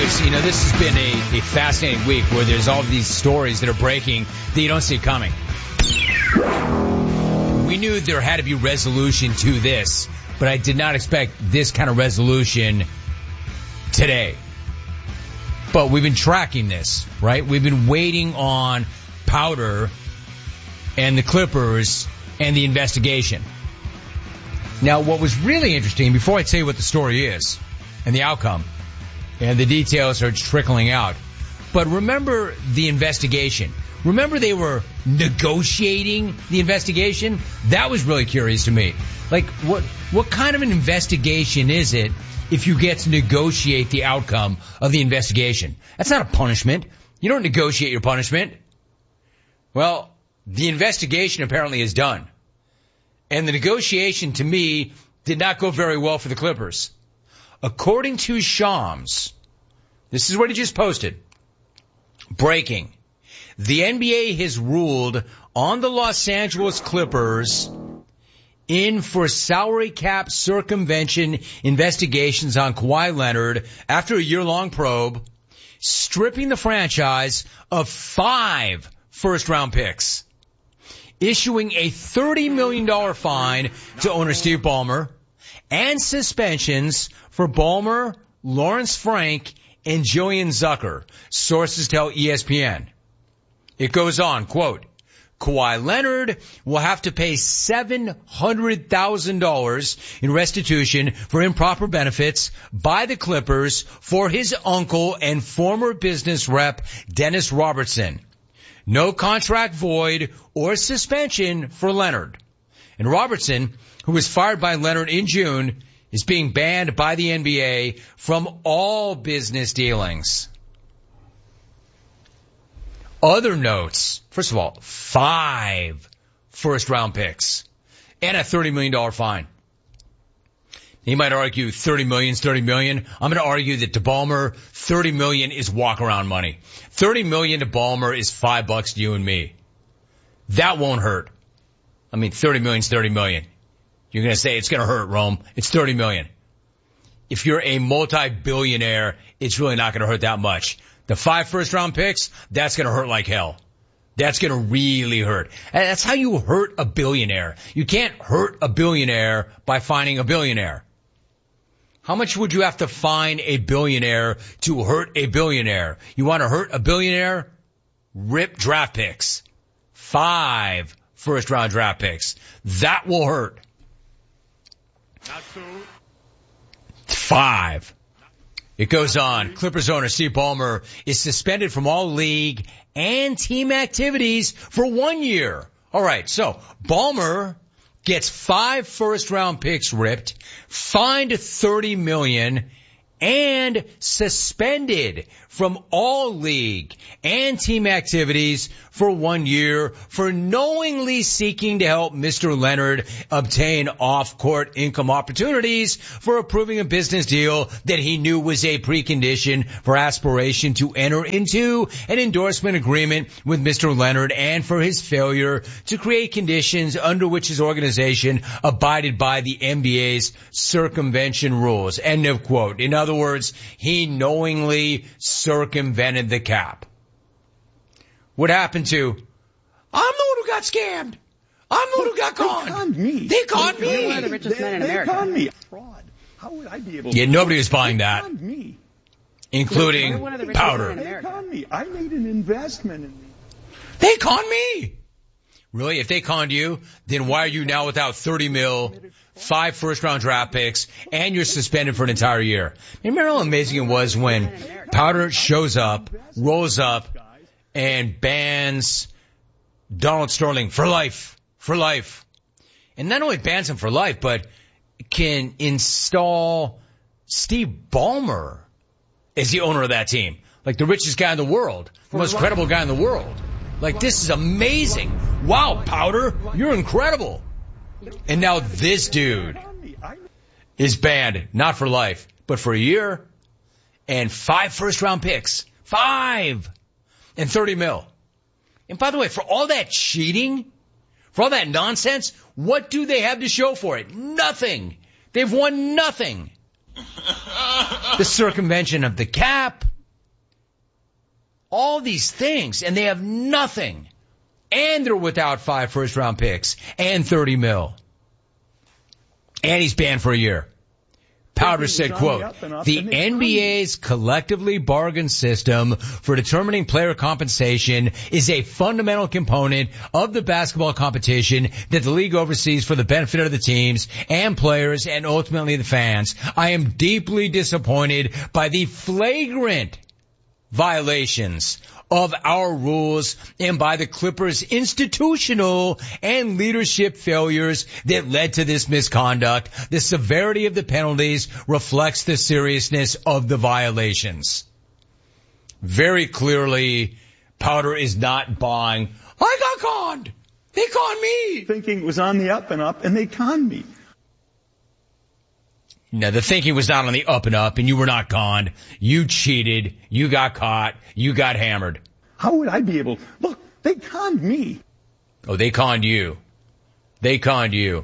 guys, this has been a fascinating week where there's all these stories that are breaking that you don't see coming. We knew there had to be resolution to this, but I did not expect this kind of resolution today. But we've been tracking this, right? We've been waiting on Powder and the Clippers and the investigation. Now, what was really interesting, before I tell you what the story is and the outcome, and the details are trickling out, but remember the investigation. Remember they were negotiating the investigation? That was really curious to me. Like, what kind of an investigation is it if you get to negotiate the outcome of the investigation? That's not a punishment. You don't negotiate your punishment. Well, the investigation apparently is done. And the negotiation, to me, did not go very well for the Clippers. According to Shams, this is what he just posted. Breaking. The NBA has ruled on the Los Angeles Clippers in for salary cap circumvention investigations on Kawhi Leonard after a year-long probe, stripping the franchise of 5 first-round picks, issuing a $30 million fine to owner Steve Ballmer, and suspensions for Ballmer, Lawrence Frank, and Julian Zucker, sources tell ESPN. It goes on, quote, Kawhi Leonard will have to pay $700,000 in restitution for improper benefits by the Clippers for his uncle and former business rep Dennis Robertson. No contract void or suspension for Leonard. And Robertson, who was fired by Leonard in June, is being banned by the NBA from all business dealings. Other notes. First of all, 5 first-round picks and a $30 million fine. You might argue $30 million is $30 million. I'm going to argue that to Ballmer, $30 million is walk-around money. $30 million to Ballmer is $5 to you and me. That won't hurt. I mean, $30 million is $30 million. You're going to say it's going to hurt, Rome. It's $30 million. If you're a multi-billionaire, it's really not going to hurt that much. The 5 first-round picks, that's going to hurt like hell. That's going to really hurt. And that's how you hurt a billionaire. You can't hurt a billionaire by finding a billionaire. How much would you have to fine a billionaire to hurt a billionaire? You want to hurt a billionaire? Rip draft picks. 5 first-round draft picks. That will hurt. Not so. 5. It goes on. Clippers owner Steve Ballmer is suspended from all league and team activities for 1 year. All right, so Ballmer gets 5 first-round picks ripped, fined $30 million, and suspended from all league and team activities for 1 year for knowingly seeking to help Mr. Leonard obtain off-court income opportunities for approving a business deal that he knew was a precondition for aspiration to enter into an endorsement agreement with Mr. Leonard and for his failure to create conditions under which his organization abided by the NBA's circumvention rules. End of quote. In other words, he knowingly circumvented the cap. What happened to, I'm the one who got scammed. I'm the one who got conned. They conned me. They conned me. You're one of the richest men in America. They conned me. Fraud. How would I be able to? Yeah, nobody was buying that. They conned me. Including You're one of the richest men Powder. in They America. conned me. I made an investment in me. They conned me. Really? If they conned you, then why are you now without 30 mil, 5 first-round draft picks, and you're suspended for an entire year? Remember how amazing it was when Powder shows up, rolls up, and bans Donald Sterling for life. And not only bans him for life, but can install Steve Ballmer as the owner of that team. Like the richest guy in the world, the most credible guy in the world. Like, this is amazing. Wow, Powder, you're incredible. And now this dude is banned, not for life, but for a year, and 5 first-round picks. 5! And 30 mil. And by the way, for all that cheating, for all that nonsense, what do they have to show for it? Nothing. They've won nothing. The circumvention of the cap, all these things, and they have nothing. And they're without 5 first-round picks and $30 million. And he's banned for a year. Powder said, quote, the NBA's collectively bargained system for determining player compensation is a fundamental component of the basketball competition that the league oversees for the benefit of the teams and players and ultimately the fans. I am deeply disappointed by the flagrant violations of our rules and by the Clippers' institutional and leadership failures that led to this misconduct. The severity of the penalties reflects the seriousness of the violations. Very clearly, Powder is not buying, I got conned. They conned me. Thinking it was on the up and up, and they conned me. No, the thinking was not on the up and up, and you were not conned. You cheated. You got caught. You got hammered. How would I be able? Look, they conned me. Oh, they conned you. They conned you.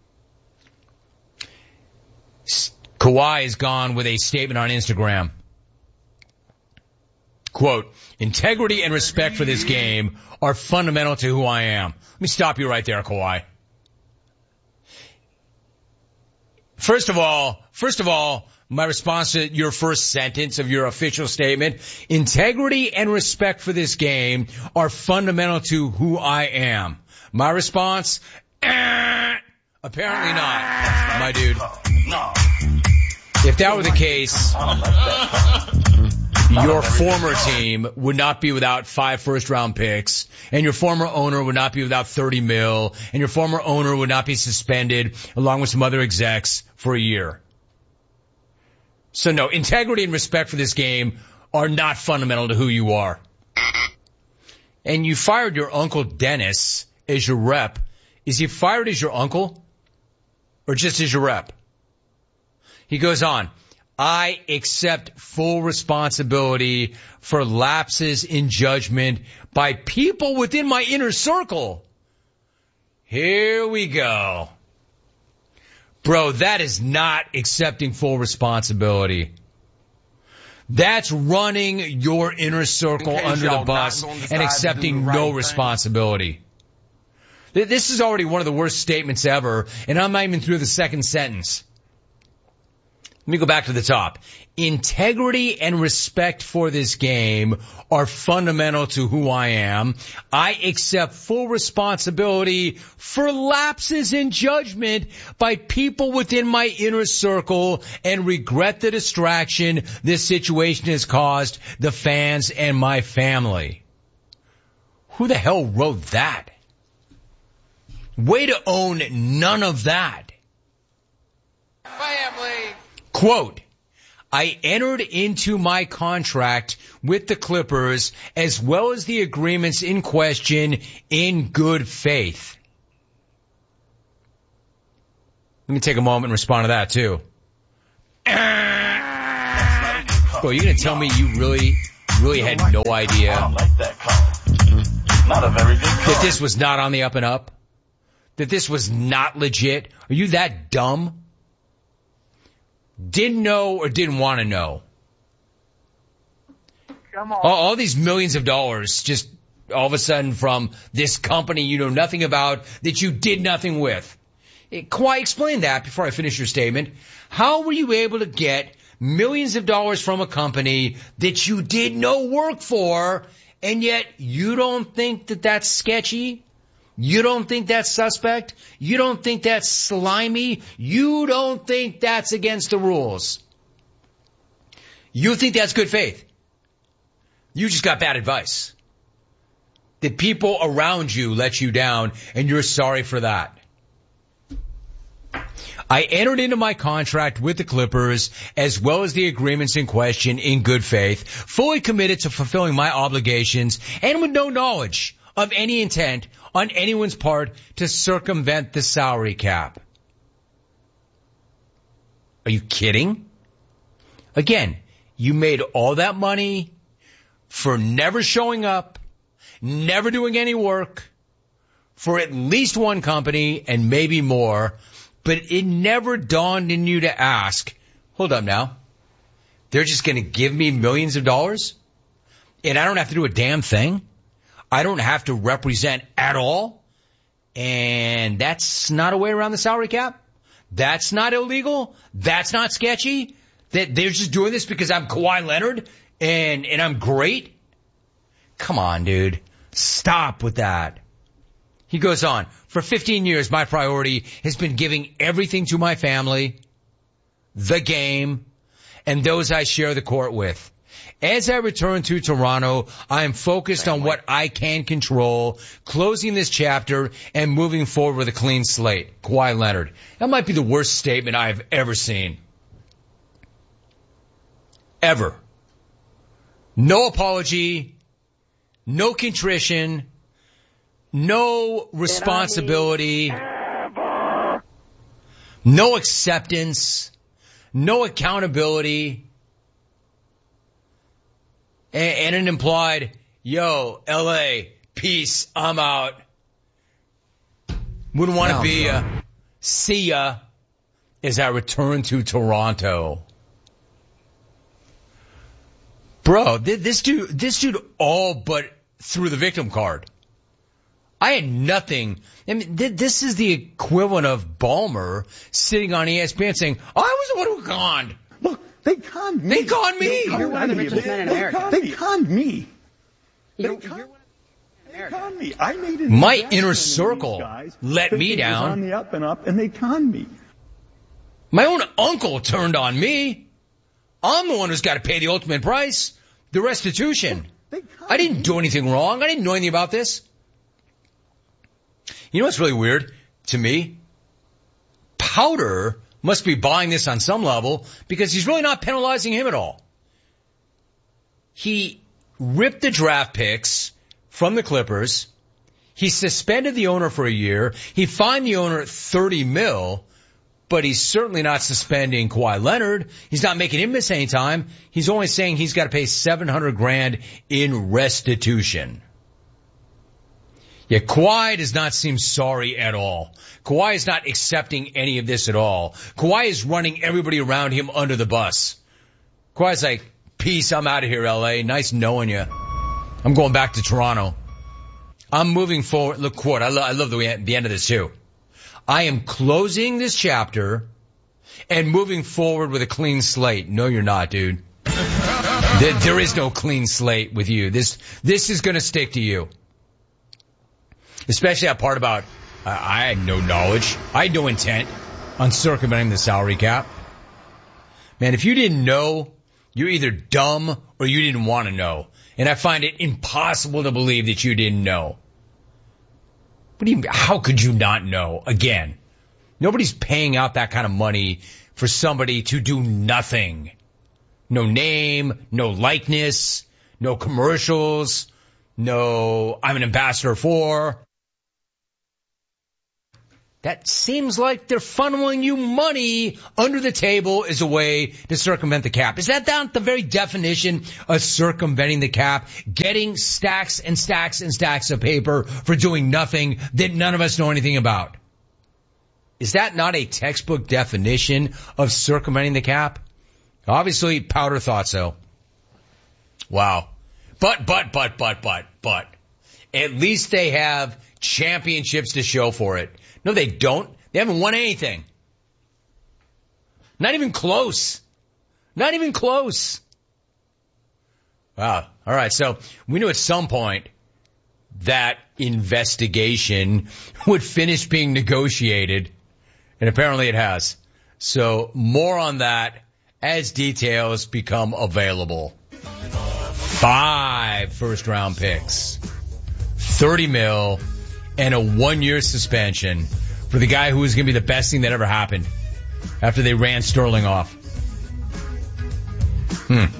Kawhi has gone with a statement on Instagram. Quote, integrity and respect for this game are fundamental to who I am. Let me stop you right there, Kawhi. First of all, my response to your first sentence of your official statement, integrity and respect for this game are fundamental to who I am. My response, apparently not, my dude. If that were the case, your former team would not be without 5 first-round picks, and your former owner would not be without $30 million, and your former owner would not be suspended along with some other execs for a year. So no, integrity and respect for this game are not fundamental to who you are. And you fired your Uncle Dennis as your rep. Is he fired as your uncle or just as your rep? He goes on, I accept full responsibility for lapses in judgment by people within my inner circle. Here we go. Bro, that is not accepting full responsibility. That's running your inner circle under the bus and accepting no responsibility. This is already one of the worst statements ever, and I'm not even through the second sentence. Let me go back to the top. Integrity and respect for this game are fundamental to who I am. I accept full responsibility for lapses in judgment by people within my inner circle and regret the distraction this situation has caused the fans and my family. Who the hell wrote that? Way to own none of that. Family. Quote, I entered into my contract with the Clippers as well as the agreements in question in good faith. Let me take a moment and respond to that too. Bro, you're going to tell me you really had no idea that this was not on the up and up? That this was not legit? Are you that dumb? Didn't know or didn't want to know? Come on. All these millions of dollars just all of a sudden from this company you know nothing about that you did nothing with. Kawhi, explain that before I finish your statement. How were you able to get millions of dollars from a company that you did no work for, and yet you don't think that that's sketchy? You don't think that's suspect? You don't think that's slimy? You don't think that's against the rules? You think that's good faith? You just got bad advice. The people around you let you down, and you're sorry for that. I entered into my contract with the Clippers as well as the agreements in question in good faith, fully committed to fulfilling my obligations and with no knowledge of any intent on anyone's part to circumvent the salary cap. Are you kidding? Again, you made all that money for never showing up, never doing any work for at least one company and maybe more, but it never dawned in you to ask, hold up now, they're just going to give me millions of dollars? and I don't have to do a damn thing. I don't have to represent at all. And that's not a way around the salary cap. That's not illegal. That's not sketchy. That they're just doing this because I'm Kawhi Leonard and I'm great. Come on, dude. Stop with that. He goes on. For 15 years, my priority has been giving everything to my family, the game, and those I share the court with. As I return to Toronto, I am focused on what I can control, closing this chapter and moving forward with a clean slate. Kawhi Leonard. That might be the worst statement I've ever seen. Ever. No apology, no contrition, no responsibility, no acceptance, no accountability, and an implied, yo, LA, peace, I'm out. Wouldn't want to be see ya as I return to Toronto. Bro, this dude all but threw the victim card. I had nothing. I mean, this is the equivalent of Ballmer sitting on ESPN saying, I was the one who conned. Look, they conned me. They conned me. You're one of the richest men in America. They conned me. You're one of the richest men in America. They conned me. I made an My investment inner in these circle guys, let me thinking it was down. on the up and up, and they conned me. My own uncle turned on me. I'm the one who's got to pay the ultimate price, the restitution. I didn't do anything wrong. I didn't know anything about this. You know what's really weird to me? Powder must be buying this on some level because he's really not penalizing him at all. He ripped the draft picks from the Clippers. He suspended the owner for a year. He fined the owner $30 million, but he's certainly not suspending Kawhi Leonard. He's not making him miss any time. He's only saying he's got to pay $700,000 in restitution. Yeah, Kawhi does not seem sorry at all. Kawhi is not accepting any of this at all. Kawhi is running everybody around him under the bus. Kawhi's like, peace, I'm out of here, LA. Nice knowing you. I'm going back to Toronto. I'm moving forward. Look, quote, I love the end of this too. I am closing this chapter and moving forward with a clean slate. No, you're not, dude. There is no clean slate with you. This is going to stick to you. Especially that part about, I had no knowledge. I had no intent on circumventing the salary cap. Man, if you didn't know, you're either dumb or you didn't want to know. And I find it impossible to believe that you didn't know. How could you not know? Again, nobody's paying out that kind of money for somebody to do nothing. No name, no likeness, no commercials, no I'm an ambassador for. That seems like they're funneling you money under the table as a way to circumvent the cap. Is that not the very definition of circumventing the cap? Getting stacks and stacks and stacks of paper for doing nothing that none of us know anything about. Is that not a textbook definition of circumventing the cap? Obviously, Powder thought so. Wow. But. At least they have championships to show for it. No, they don't. They haven't won anything. Not even close. Not even close. Wow. All right. So we knew at some point that investigation would finish being negotiated, and apparently it has. So more on that as details become available. 5 first-round picks, $30 million, and a 1-year suspension for the guy who was going to be the best thing that ever happened after they ran Sterling off. And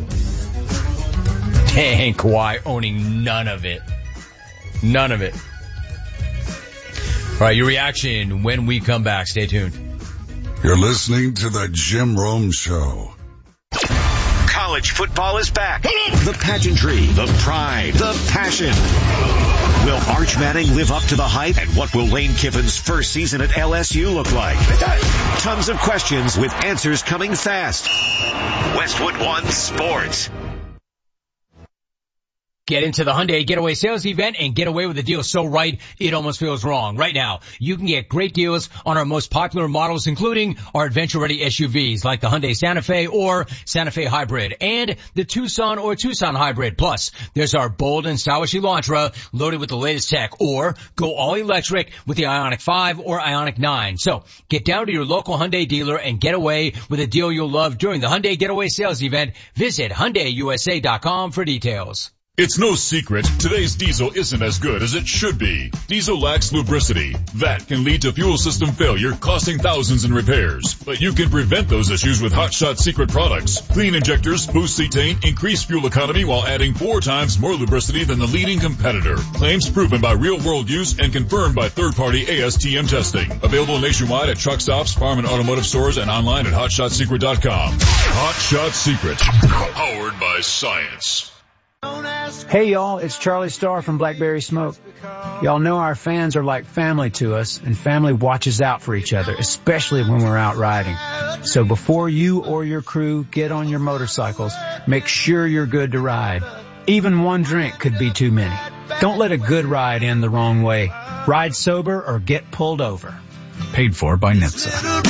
Kawhi owning none of it. None of it. All right, your reaction when we come back. Stay tuned. You're listening to the Jim Rome Show. College football is back. The pageantry, the pride, the passion. Will Arch Manning live up to the hype? And what will Lane Kiffin's first season at LSU look like? Tons of questions with answers coming fast. Westwood One Sports. Get into the Hyundai Getaway Sales Event and get away with a deal so right, it almost feels wrong. Right now, you can get great deals on our most popular models, including our adventure-ready SUVs like the Hyundai Santa Fe or Santa Fe Hybrid and the Tucson or Tucson Hybrid. Plus, there's our bold and stylish Elantra loaded with the latest tech, or go all electric with the Ioniq 5 or Ioniq 9. So, get down to your local Hyundai dealer and get away with a deal you'll love during the Hyundai Getaway Sales Event. Visit HyundaiUSA.com for details. It's no secret, today's diesel isn't as good as it should be. Diesel lacks lubricity. That can lead to fuel system failure, costing thousands in repairs. But you can prevent those issues with Hot Shot Secret products. Clean injectors, boost cetane, increase fuel economy while adding 4 times more lubricity than the leading competitor. Claims proven by real-world use and confirmed by third-party ASTM testing. Available nationwide at truck stops, farm and automotive stores, and online at HotShotSecret.com. Hot Shot Secret. Powered by science. Hey y'all, it's Charlie Starr from Blackberry Smoke. Y'all know our fans are like family to us, and family watches out for each other, especially when we're out riding. So before you or your crew get on your motorcycles, make sure you're good to ride. Even one drink could be too many. Don't let a good ride end the wrong way. Ride sober or get pulled over. Paid for by NHTSA.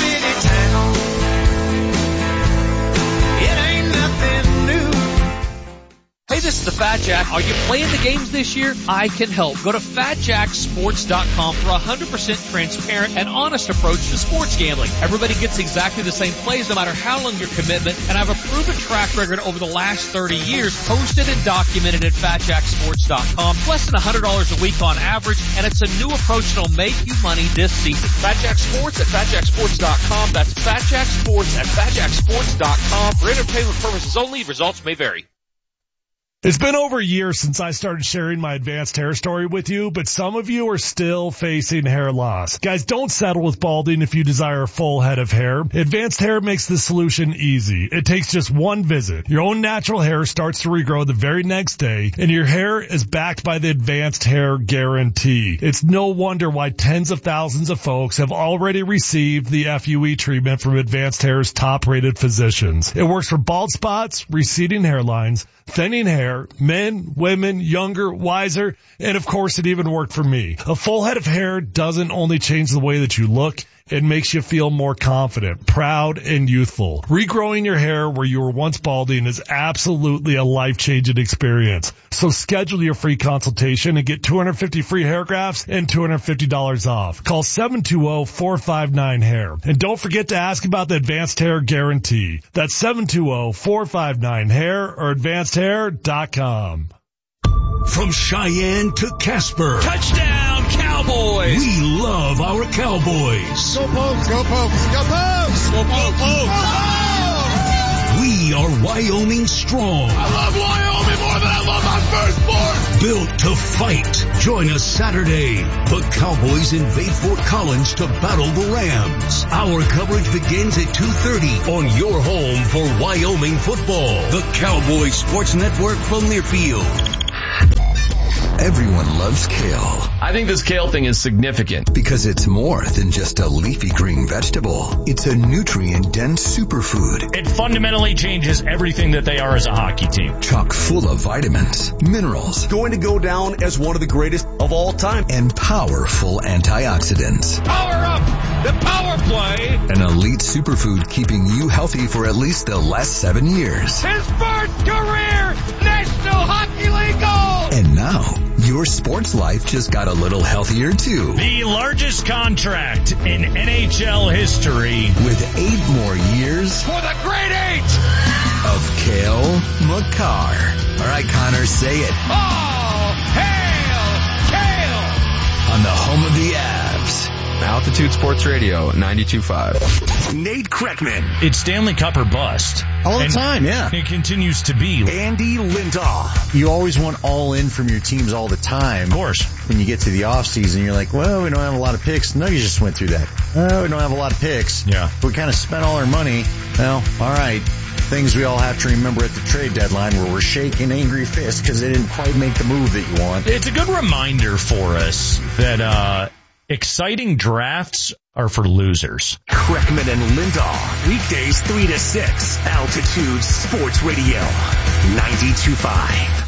Hey, this is the Fat Jack. Are you playing the games this year? I can help. Go to FatJackSports.com for a 100% transparent and honest approach to sports gambling. Everybody gets exactly the same plays no matter how long your commitment, and I have a proven track record over the last 30 years posted and documented at FatJackSports.com. Less than $100 a week on average, and it's a new approach that'll make you money this season. FatJack Sports at FatJackSports.com. That's FatJack Sports at FatJackSports.com. For entertainment purposes only, results may vary. It's been over a year since I started sharing my advanced hair story with you, but some of you are still facing hair loss. Guys, don't settle with balding if you desire a full head of hair. Advanced Hair makes the solution easy. It takes just one visit. Your own natural hair starts to regrow the very next day, and your hair is backed by the Advanced Hair Guarantee. It's no wonder why tens of thousands of folks have already received the FUE treatment from Advanced Hair's top-rated physicians. It works for bald spots, receding hairlines, thinning hair, men, women, younger, wiser, and of course it even worked for me. A full head of hair doesn't only change the way that you look, it makes you feel more confident, proud, and youthful. Regrowing your hair where you were once balding is absolutely a life-changing experience. So schedule your free consultation and get 250 free hair grafts and $250 off. Call 720-459-HAIR. And don't forget to ask about the Advanced Hair Guarantee. That's 720-459-HAIR or AdvancedHair.com. From Cheyenne to Casper. Touchdown, Cowboys! We love our Cowboys. Go Pokes, go Pokes, go Pokes! Go Pokes! Go Pokes! We are Wyoming strong. I love Wyoming more than I love my firstborn. Built to fight. Join us Saturday. The Cowboys invade Fort Collins to battle the Rams. Our coverage begins at 2:30 on your home for Wyoming football. The Cowboys Sports Network from Learfield. Everyone loves kale. I think this kale thing is significant. Because it's more than just a leafy green vegetable. It's a nutrient-dense superfood. It fundamentally changes everything that they are as a hockey team. Chock full of vitamins, minerals. Going to go down as one of the greatest of all time. And powerful antioxidants. Power up! The power play! An elite superfood keeping you healthy for at least the last 7 years. His first career National Hockey League goal! And now, your sports life just got a little healthier too. The largest contract in NHL history. With 8 more years. For the Great 8! Of Cale Makar. All right, Connor, say it. Oh, hail Cale! On the home of the Avs. Altitude Sports Radio, 92.5. Nate Kreckman. It's Stanley Cup or bust. All the time, yeah. It continues to be. Andy Lindahl. You always want all in from your teams all the time. Of course. When you get to the off season, you're like, well, we don't have a lot of picks. No, you just went through that. Oh, we don't have a lot of picks. Yeah. We kind of spent all our money. Well, all right. Things we all have to remember at the trade deadline where we're shaking angry fists because they didn't quite make the move that you want. It's a good reminder for us that, exciting drafts are for losers. Kreckman and Lindahl. Weekdays 3 to 6. Altitude Sports Radio. 92.5.